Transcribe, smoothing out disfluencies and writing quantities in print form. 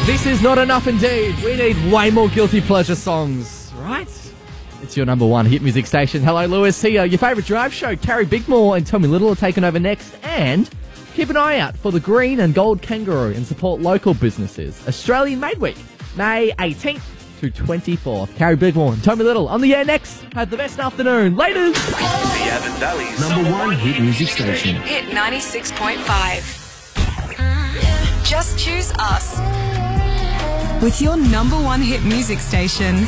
This is not enough indeed. We need way more guilty pleasure songs, right? It's your number one hit music station. Hello, Lewis here. Your favourite drive show, Carrie Bigmore and Tommy Little are taking over next. And keep an eye out for the Green and Gold Kangaroo and support local businesses. Australian Made Week, May 18th to 24th. Carrie Bigmore and Tommy Little on the air next. Have the best afternoon. Laters. The Avon Valley's Number one hit music station. Hit 96.5. Just choose us. With your number one hit music station,